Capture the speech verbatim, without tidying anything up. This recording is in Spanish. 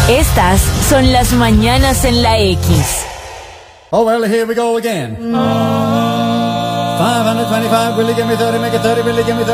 Estas son las mañanas en la X. Oh, well, here we go again. five hundred twenty-five, will you give me thirty, make it thirty, will you give me thirty?